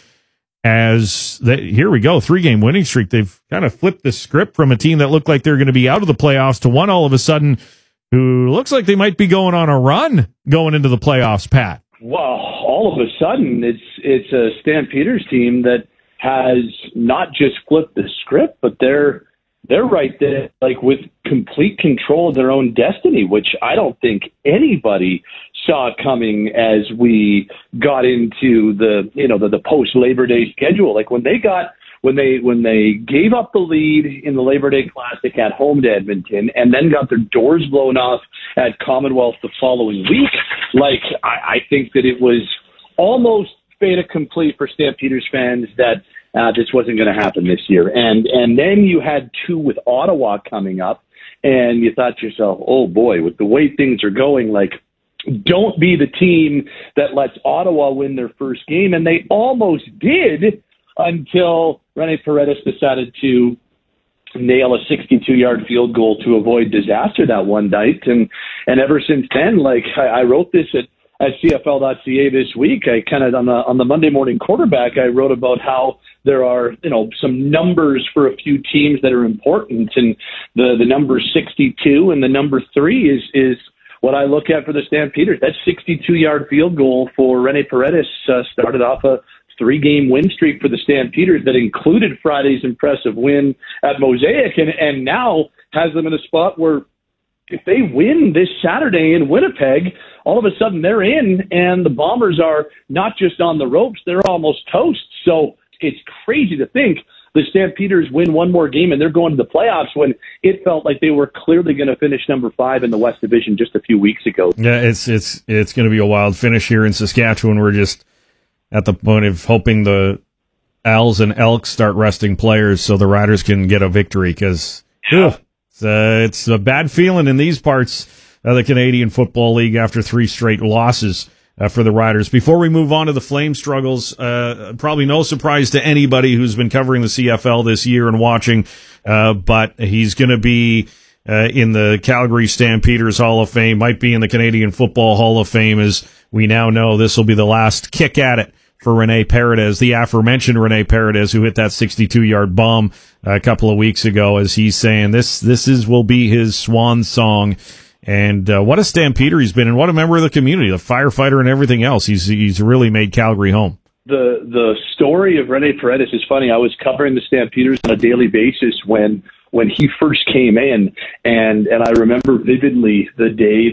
As the, here we go, three-game winning streak. They've kind of flipped the script from a team that looked like they're going to be out of the playoffs to one all of a sudden who looks like they might be going on a run going into the playoffs, Pat. Well, all of a sudden, it's it's a Stampeders team that has not just flipped the script, but they're they're right there, like with complete control of their own destiny, which I don't think anybody saw coming as we got into the, you know, the, the post Labor Day schedule. Like when they got, when they, when they gave up the lead in the Labor Day Classic at home to Edmonton and then got their doors blown off at Commonwealth the following week, like I, I think that it was almost fait accompli for Stampeders fans that uh, this wasn't going to happen this year. And, and then you had two with Ottawa coming up and you thought to yourself, oh boy, with the way things are going, like, don't be the team that lets Ottawa win their first game. And they almost did until Rene Paredes decided to nail a sixty-two-yard field goal to avoid disaster that one night. And and ever since then, like I, I wrote this at, at C F L dot C A this week. I kind of on the on the Monday morning quarterback, I wrote about how there are, you know, some numbers for a few teams that are important. And the, the number sixty-two and the number three is is what I look at for the Stampeders. That sixty-two-yard field goal for Rene Paredes uh, started off a three-game win streak for the Stampeders that included Friday's impressive win at Mosaic, and, and now has them in a spot where if they win this Saturday in Winnipeg, all of a sudden they're in, and the Bombers are not just on the ropes, they're almost toast. So it's crazy to think the Stampeders win one more game and they're going to the playoffs when it felt like they were clearly going to finish number five in the West Division just a few weeks ago. Yeah, it's it's it's going to be a wild finish here in Saskatchewan. We're just at the point of hoping the Owls and Elks start resting players so the Riders can get a victory because yeah. it's, uh, it's a bad feeling in these parts of the Canadian Football League after three straight losses. Uh, for the Riders. Before we move on to the Flame struggles, uh, probably no surprise to anybody who's been covering the C F L this year and watching, uh, but he's going to be uh, in the Calgary Stampeders Hall of Fame, might be in the Canadian Football Hall of Fame, as we now know this will be the last kick at it for Rene Paredes, the aforementioned Rene Paredes, who hit that sixty-two-yard bomb a couple of weeks ago, as he's saying this this is will be his swan song. And uh, what a Stampeder he's been, and what a member of the community, the firefighter and everything else. He's he's really made Calgary home. The the story of Rene Paredes is funny. I was covering the Stampeders on a daily basis when when he first came in, and and I remember vividly the day that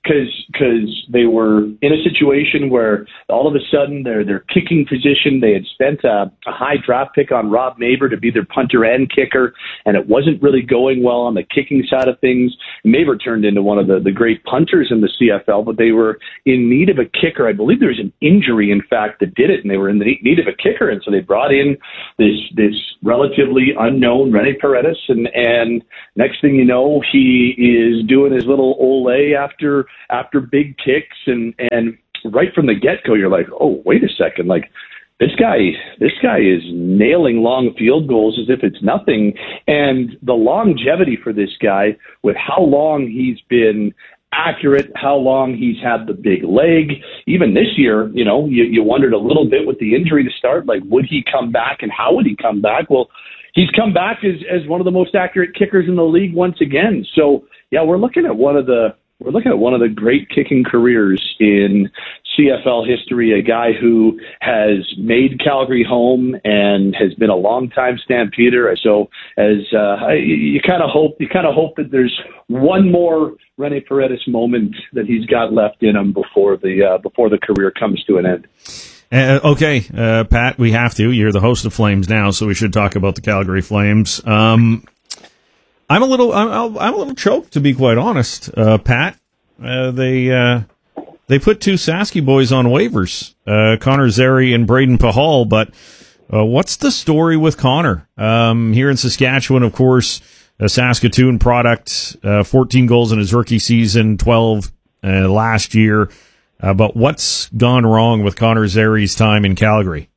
because because they were in a situation where all of a sudden their their kicking position, they had spent a, a high draft pick on Rob Maver to be their punter and kicker, and it wasn't really going well on the kicking side of things. Maver turned into one of the, the great punters in the C F L, but they were in need of a kicker. I believe there was an injury, in fact, that did it, and they were in the need of a kicker, and so they brought in this this relatively unknown Rene Paredes, and, and next thing you know, he is doing his little ole after after big kicks, and and right from the get-go, you're like, oh, wait a second, like, This guy, this guy is nailing long field goals as if it's nothing. And the longevity for this guy, with how long he's been accurate, how long he's had the big leg. Even this year, you know, you, you wondered a little bit with the injury to start, like, would he come back and how would he come back? Well, he's come back as, as one of the most accurate kickers in the league once again. So, yeah, we're looking at one of the We're looking at one of the great kicking careers in C F L history, a guy who has made Calgary home and has been a longtime Stampeder. So as uh, you kind of hope, you kind of hope that there's one more Rene Paredes moment that he's got left in him before the uh, before the career comes to an end. Uh, okay, uh, Pat, we have to. You're the host of Flames Now, so we should talk about the Calgary Flames. Um, I'm a little, I'm, I'm a little choked, to be quite honest, uh, Pat. Uh, they uh, they put two Sasky boys on waivers, uh, Connor Zary and Braden Pahal. But uh, what's the story with Connor? Um, here in Saskatchewan, of course, a Saskatoon product, uh, fourteen goals in his rookie season, twelve uh, last year. Uh, but what's gone wrong with Connor Zary's time in Calgary?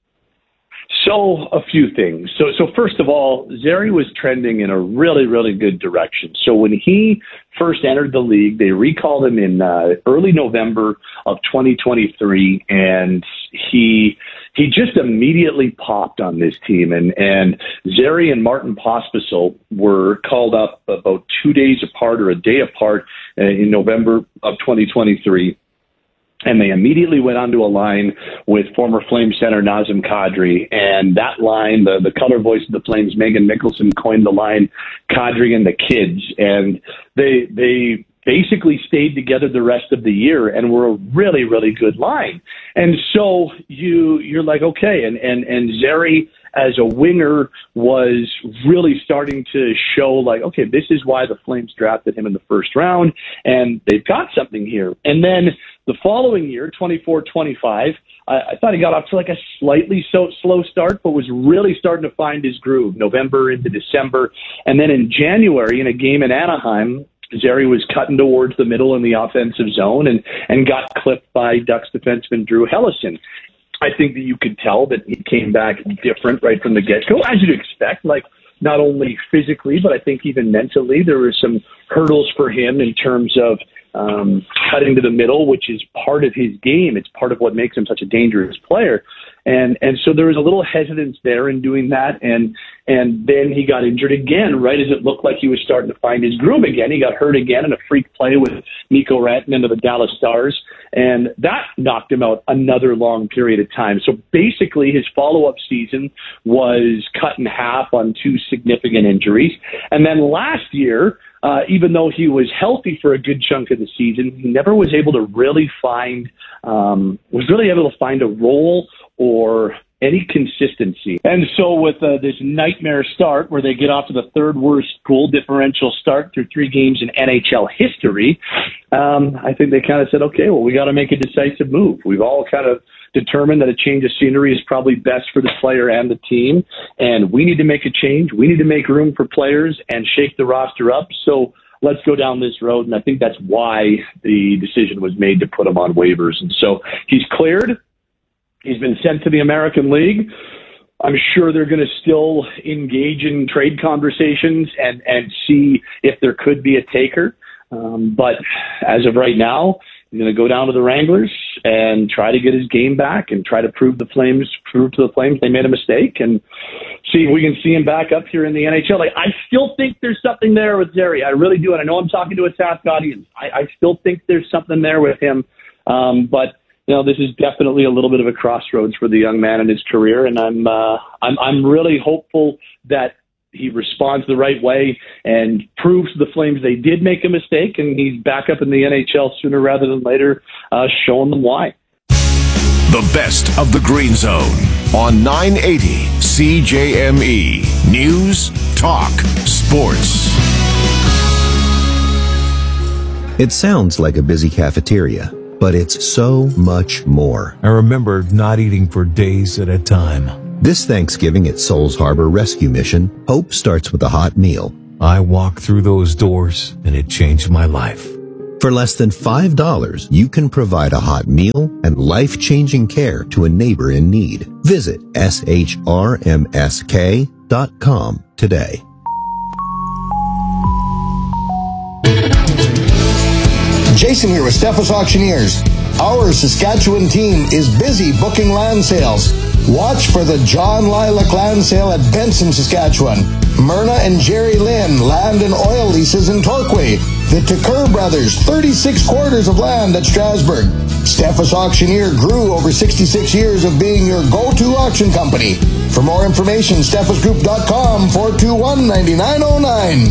So a few things. So, so first of all, Zary was trending in a really, really good direction. So when he first entered the league, they recalled him in uh, early November of twenty twenty-three, and he he just immediately popped on this team. And and Zary and Martin Pospisil were called up about two days apart or a day apart uh, in November of twenty twenty-three. And they immediately went onto a line with former Flames center Nazem Kadri. And that line, the, the color voice of the Flames, Megan Mickelson, coined the line Kadri and the Kids. And they they basically stayed together the rest of the year and were a really, really good line. And so you, you're like, okay. And, and, and Zary, as a winger, was really starting to show like, okay, this is why the Flames drafted him in the first round, and they've got something here. And then the following year, twenty-four twenty-five, I, I thought he got off to like a slightly so slow start, but was really starting to find his groove, November into December. And then in January, in a game in Anaheim, Zary was cutting towards the middle in the offensive zone and, and got clipped by Ducks defenseman Drew Hellison. I think that you could tell that he came back different right from the get-go, as you'd expect, like not only physically, but I think even mentally. There were some hurdles for him in terms of um, cutting to the middle, which is part of his game. It's part of what makes him such a dangerous player. And and so there was a little hesitance there in doing that. And and then he got injured again, right as it looked like he was starting to find his groove again. He got hurt again in a freak play with Mikko Rantanen of the Dallas Stars. And that knocked him out another long period of time. So basically his follow-up season was cut in half on two significant injuries. And then last year, uh, even though he was healthy for a good chunk of the season, he never was able to really find, um, was really able to find a role or any consistency. And so with uh, this nightmare start where they get off to the third worst goal differential start through three games in N H L history, um, I think they kind of said, okay, well, we got to make a decisive move. We've all kind of determined that a change of scenery is probably best for the player and the team, and we need to make a change. We need to make room for players and shake the roster up. So let's go down this road, and I think that's why the decision was made to put him on waivers. And so he's cleared. He's been sent to the American League. I'm sure they're going to still engage in trade conversations and, and see if there could be a taker. Um, but as of right now, he's going to go down to the Wranglers and try to get his game back and try to prove the Flames, prove to the Flames they made a mistake, and see if we can see him back up here in the N H L. Like, I still think there's something there with Zary. I really do. And I know I'm talking to a Sask audience. I, I still think there's something there with him. Um, but you know, this is definitely a little bit of a crossroads for the young man in his career, and I'm uh, I'm I'm really hopeful that he responds the right way and proves to the Flames they did make a mistake, and he's back up in the N H L sooner rather than later, uh, showing them why. The best of the Green Zone on nine eighty C J M E. News, Talk, Sports. It sounds like a busy cafeteria, but it's so much more. I remember not eating for days at a time. This Thanksgiving at Souls Harbor Rescue Mission, hope starts with a hot meal. I walked through those doors, and it changed my life. For less than five dollars, you can provide a hot meal and life-changing care to a neighbor in need. Visit S H R M S K dot com today. Jason here with Steffes Auctioneers. Our Saskatchewan team is busy booking land sales. Watch for the John Lilac Land Sale at Benson, Saskatchewan. Myrna and Jerry Lynn Land and Oil Leases in Torquay. The Tucker Brothers, thirty-six quarters of land at Strasbourg. Steffes Auctioneer grew over sixty-six years of being your go-to auction company. For more information, steffes group dot com, four two one, nine nine zero nine.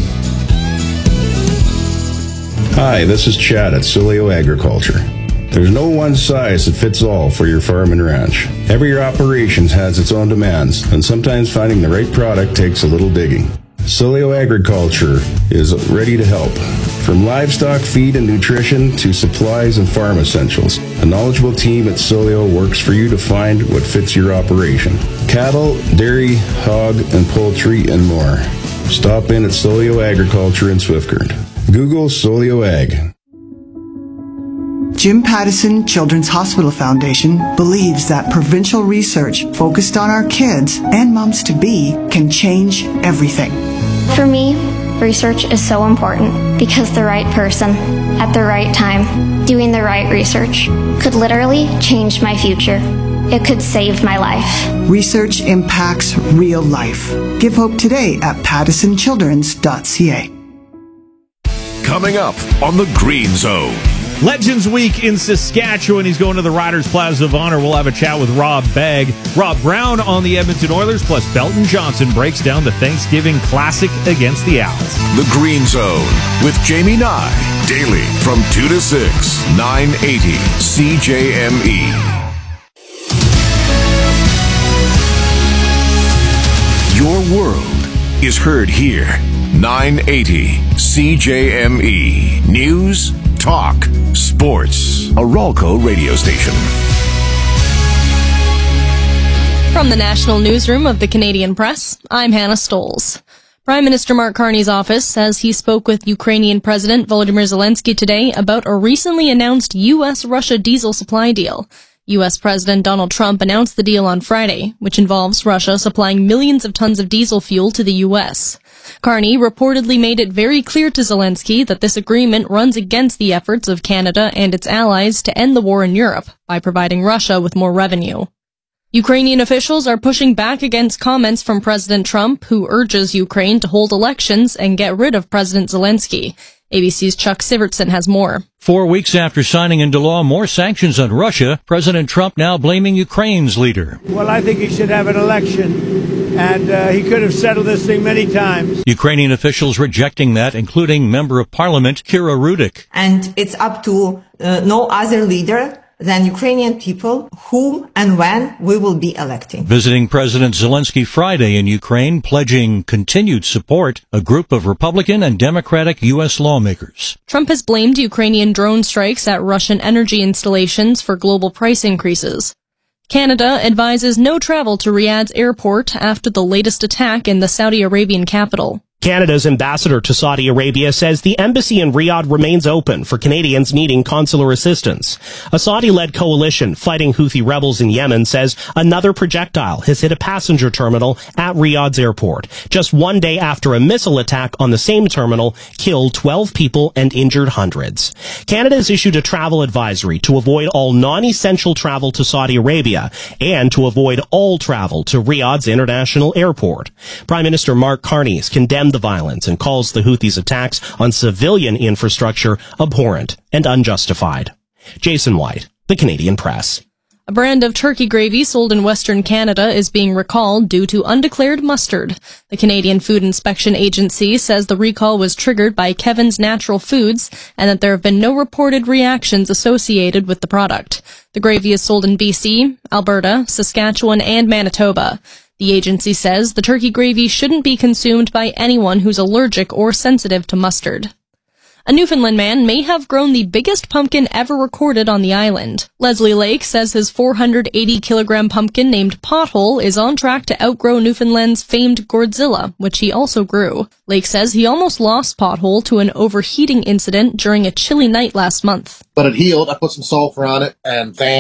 Hi, this is Chad at Sileo Agriculture. There's no one size that fits all for your farm and ranch. Every operation has its own demands, and sometimes finding the right product takes a little digging. Sileo Agriculture is ready to help. From livestock feed and nutrition to supplies and farm essentials, a knowledgeable team at Sileo works for you to find what fits your operation. Cattle, dairy, hog, and poultry, and more. Stop in at Sileo Agriculture in Swiftcurrent. Google Sileo Ag. Jim Pattison Children's Hospital Foundation believes that provincial research focused on our kids and moms-to-be can change everything. For me, research is so important because the right person at the right time doing the right research could literally change my future. It could save my life. Research impacts real life. Give hope today at pattison childrens dot c a. Coming up on the Green Zone. Legends Week in Saskatchewan. He's going to the Riders Plaza of Honor. We'll have a chat with Rob Begg. Rob Brown on the Edmonton Oilers, plus Belton Johnson breaks down the Thanksgiving Classic against the Owls. The Green Zone with Jamie Nye. Daily from two to six, nine eighty C J M E. Your world is heard here. nine eighty C J M E. News, Talk, Sports. A Ralco radio station. From the National Newsroom of the Canadian Press, I'm Hannah Stoles. Prime Minister Mark Carney's office says he spoke with Ukrainian President Volodymyr Zelensky today about a recently announced U S Russia diesel supply deal. U S President Donald Trump announced the deal on Friday, which involves Russia supplying millions of tons of diesel fuel to the U S. Carney reportedly made it very clear to Zelensky that this agreement runs against the efforts of Canada and its allies to end the war in Europe by providing Russia with more revenue. Ukrainian officials are pushing back against comments from President Trump, who urges Ukraine to hold elections and get rid of President Zelensky. A B C's Chuck Sivertson has more. Four weeks after signing into law more sanctions on Russia, President Trump now blaming Ukraine's leader. Well, I think he should have an election, and uh, he could have settled this thing many times. Ukrainian officials rejecting that, including Member of Parliament Kira Rudik. And it's up to uh, no other leader than Ukrainian people whom and when we will be electing. Visiting President Zelensky Friday in Ukraine, pledging continued support, a group of Republican and Democratic U S lawmakers. Trump has blamed Ukrainian drone strikes at Russian energy installations for global price increases. Canada advises no travel to Riyadh's airport after the latest attack in the Saudi Arabian capital. Canada's ambassador to Saudi Arabia says the embassy in Riyadh remains open for Canadians needing consular assistance. A Saudi-led coalition fighting Houthi rebels in Yemen says another projectile has hit a passenger terminal at Riyadh's airport, just one day after a missile attack on the same terminal killed twelve people and injured hundreds. Canada has issued a travel advisory to avoid all non-essential travel to Saudi Arabia and to avoid all travel to Riyadh's international airport. Prime Minister Mark Carney has condemned the violence and calls the Houthis' attacks on civilian infrastructure abhorrent and unjustified. Jason White, The Canadian Press. A brand of turkey gravy sold in Western Canada is being recalled due to undeclared mustard. The Canadian Food Inspection Agency says the recall was triggered by Kevin's Natural Foods and that there have been no reported reactions associated with the product. The gravy is sold in B C, Alberta, Saskatchewan, and Manitoba. The agency says the turkey gravy shouldn't be consumed by anyone who's allergic or sensitive to mustard. A Newfoundland man may have grown the biggest pumpkin ever recorded on the island. Leslie Lake says his four hundred eighty kilogram pumpkin named Pothole is on track to outgrow Newfoundland's famed Gourdzilla, which he also grew. Lake says he almost lost Pothole to an overheating incident during a chilly night last month. But it healed. I put some sulfur on it, and then